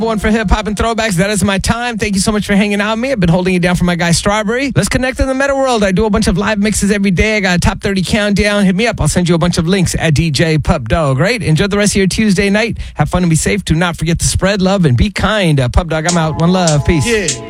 One for hip hop and throwbacks. That is my time. Thank you so much for hanging out with me. I've been holding it down for my guy Strawberry. Let's connect in the meta world. I do a bunch of live mixes every day. I got a top 30 countdown. Hit me up. I'll send you a bunch of links at DJ Pup Dog. Right? Enjoy the rest of your Tuesday night. Have fun and be safe. Do not forget to spread love and be kind. Pup Dog, I'm out. One love. Peace. Yeah.